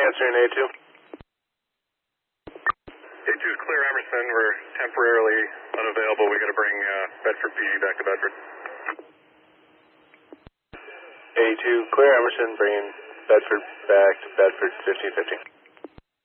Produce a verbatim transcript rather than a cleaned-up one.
answering A two. A two is clear, Emerson. We're temporarily unavailable. We got to bring uh, Bedford P D back to Bedford. A two, clear, Emerson. Bringing Bedford back to Bedford fifteen fifteen.